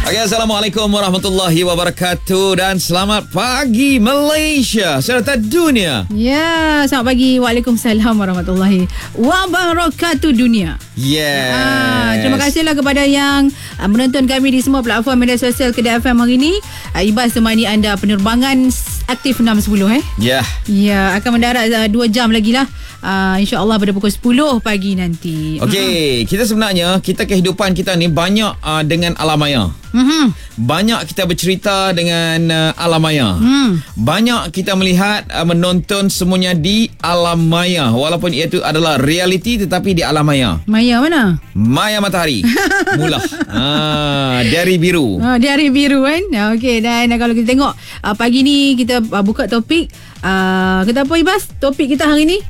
Okay, Assalamualaikum warahmatullahi wabarakatuh dan selamat pagi Malaysia serta dunia. Ya, selamat pagi. Waalaikumsalam warahmatullahi wabarakatuh dunia. Yes. Terima kasihlah kepada yang menonton kami di semua platform media sosial Kedah FM hari ini. Ibas temani anda penerbangan aktif 6.10 Ya. Ya, akan mendarat 2 jam lagi lah. InsyaAllah pada pukul 10 pagi nanti. Okey, kita sebenarnya kehidupan kita ni banyak dengan alam maya. Banyak kita bercerita dengan alam maya. Banyak kita melihat menonton semuanya di alam maya, walaupun itu adalah realiti tetapi di alam maya. Maya mana? Maya matahari. Mula. Dari biru. Dari biru kan. Okey, dan kalau kita tengok pagi ni kita buka topik kita apa Ibas? Topik kita hari ni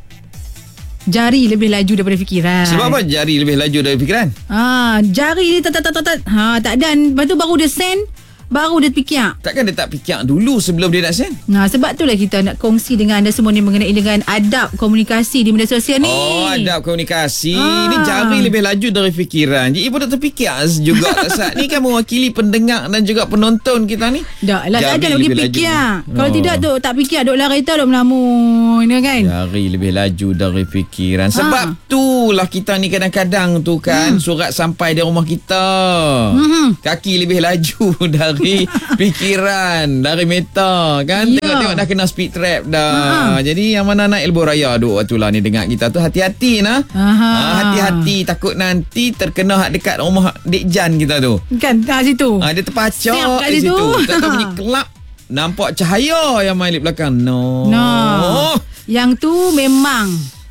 jari lebih laju daripada fikiran. Sebab apa jari lebih laju dari fikiran? Jari ni tak dan lepas tu baru dia send, baru dia fikir. Takkan dia tak fikir dulu sebelum dia nak send? Sebab itulah kita nak kongsi dengan anda semua ni mengenai dengan adab komunikasi di media sosial ni. Adab komunikasi. Ni jari lebih laju dari fikiran. Jadi ibu tak terfikir juga saat ni kan mewakili pendengar dan juga penonton kita ni. Tak lah, ada lagi fikir. Kalau tidak tu tak fikir, duk lari tak, duk melamun kan. Jari lebih laju dari fikiran. Sebab itulah kita ni kadang-kadang tu kan surat sampai di rumah kita. Kaki lebih laju dari fikiran, dari meta kan. Tengok-tengok dah kena speed trap dah. Jadi yang mana nak Elbow Raya duk waktu lah ni dengar kita tu hati-hati nah. Hati-hati, takut nanti terkena dekat rumah Dek Jan kita tu. Kan kat situ. Dia terpacak kat situ. Tak tahu bunyi kelap. Nampak cahaya yang main di belakang. No. Yang tu memang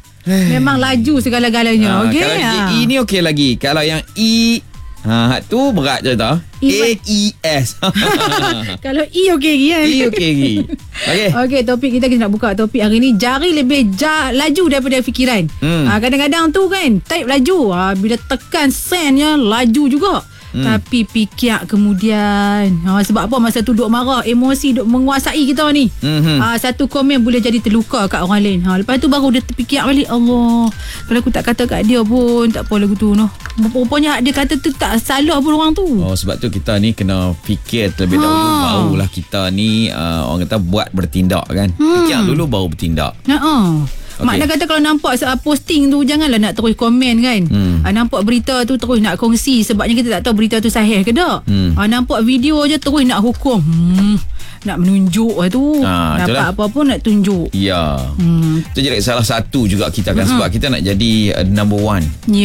laju segala-galanya. Okey. Kalau E ni okey lagi. Kalau yang E tu berat je tau. A-E-S. Kalau E okey lagi kan. E okey lagi. Okey, topik kita nak buka topik hari ni, jari lebih laju daripada fikiran. Kadang-kadang tu kan type laju, bila tekan sendnya laju juga. Tapi fikir kemudian. Sebab apa? Masa tu duk marah, emosi duk menguasai kita ni. Satu komen boleh jadi terluka kat orang lain. Lepas tu baru dia terfikir balik, Allah, kalau aku tak kata kat dia pun tak apa lagu tu noh. Rupanya dia kata tu tak salah pun orang tu. Sebab tu kita ni kena fikir terlebih dahulu, barulah kita ni orang kata buat bertindak kan. Fikir dulu baru bertindak. Makna kata kalau nampak posting tu janganlah nak terus komen kan. Nampak berita tu terus nak kongsi, sebabnya kita tak tahu berita tu sahih ke tak. Nampak video je terus nak hukum. Nak menunjuk tu. Dapat apa pun nak tunjuk. Ya. Itu jadi salah satu juga kita kan. Sebab kita nak jadi number one.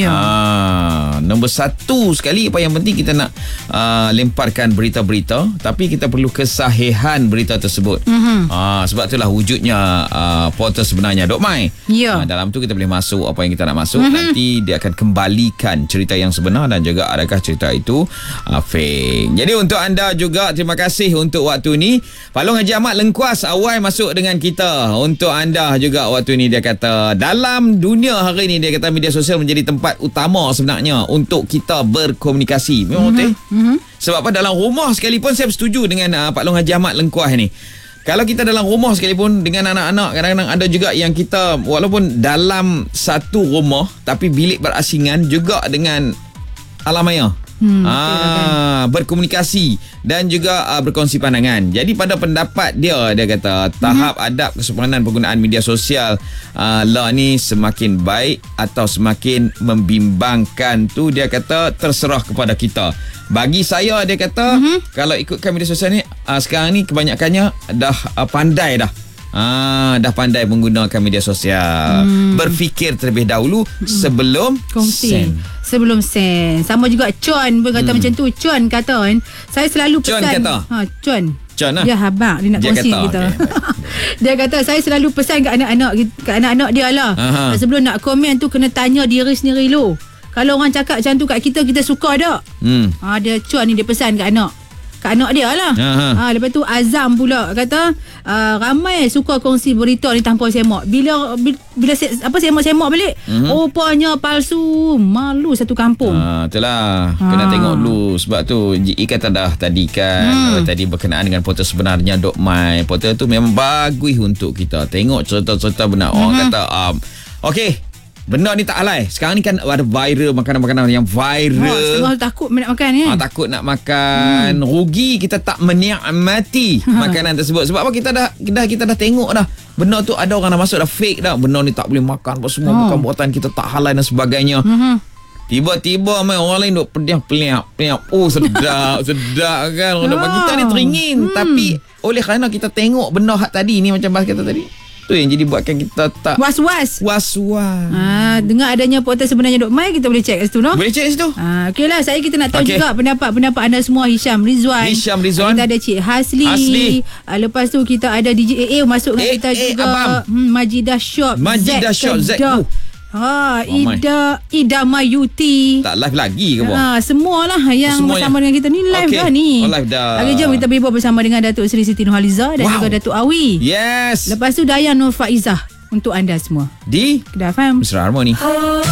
Nombor satu sekali. Apa yang penting kita nak lemparkan berita-berita, tapi kita perlu kesahihan berita tersebut. Sebab itulah wujudnya portal sebenarnya Dok Mai. Dalam tu kita boleh masuk apa yang kita nak masuk. Nanti dia akan kembalikan cerita yang sebenar dan juga adakah cerita itu fake. Jadi untuk anda juga, terima kasih untuk waktu ni. Pak Long Haji Ahmad Lengkuas awal masuk dengan kita. Untuk anda juga waktu ni, dia kata dalam dunia hari ni, dia kata media sosial menjadi tempat utama sebenarnya untuk kita berkomunikasi. Memang betul. Sebab apa, dalam rumah sekalipun saya bersetuju dengan Pak Long Haji Ahmad Lengkuas ni. Kalau kita dalam rumah sekalipun dengan anak-anak, kadang-kadang ada juga yang kita walaupun dalam satu rumah tapi bilik berasingan juga dengan alam maya. Berkomunikasi dan juga berkongsi pandangan. Jadi pada pendapat dia kata tahap adab kesopanan penggunaan media sosial lah ni semakin baik atau semakin membimbangkan tu, dia kata terserah kepada kita. Bagi saya, dia kata kalau ikutkan media sosial ni sekarang ni kebanyakannya dah pandai dah. Dah pandai menggunakan media sosial. Berfikir terlebih dahulu sebelum kongsi. Sebelum send. Sama juga Chon pun kata macam tu. Chon kata kan, saya selalu pesan. Chon kata? Chon dia habaq, dia nak kongsi kita. Dia kata saya selalu pesan kat anak-anak dia lah. Sebelum nak komen tu kena tanya diri sendiri dulu. Kalau orang cakap macam tu kat kita, kita suka tak? Dia Chon ni dia pesan kat anak dia lah. Lepas tu Azam pula kata ramai suka kongsi berita ni tanpa semak. Bila semak balik, rupanya palsu. Malu satu kampung. Itulah kena tengok dulu. Sebab tu JE kata dah tadi kan, tadi berkenaan dengan portal sebenarnya Dok Mai. Portal tu memang bagus untuk kita tengok cerita-cerita benar. Orang kata okey, Benda ni tak halal. Sekarang ni kan ada viral makanan-makanan yang viral. Setengah takut nak makan kan. Takut nak makan. Rugi kita tak menikmati makanan tersebut. Sebab apa, kita dah tengok dah. Benda tu ada orang dah masuk dah fake dah. Benda ni tak boleh makan. Semua bukan buatan kita, tak halal dan sebagainya. Tiba-tiba orang lain duk peliap. Oh sedap. Sedap kan. Kita ni teringin. Tapi oleh kerana kita tengok benda hak tadi ni, macam bahas kata tadi, tu yang jadi buatkan kita tak was-was. Dengar adanya potas sebenarnya Dok Mai, kita boleh check kat situ, no? Boleh check kat situ. Okeylah, kita nak tahu juga pendapat anda semua. Hisham Rizwan. Kita ada Cik Hasli. Lepas tu kita ada DJ AA masuk dengan kita juga. Majidah Shop. Z. Ida Mayuti. Tak live lagi ke bang? Semualah yang bersama dengan kita ni live dah ni. Live dah. Okey, jom kita berbual bersama dengan Datuk Seri Siti Nurhaliza dan juga Datuk Awi. Yes. Lepas tu Dayan Nur Faizah untuk anda semua di Kedah FM Mesra Harmoni.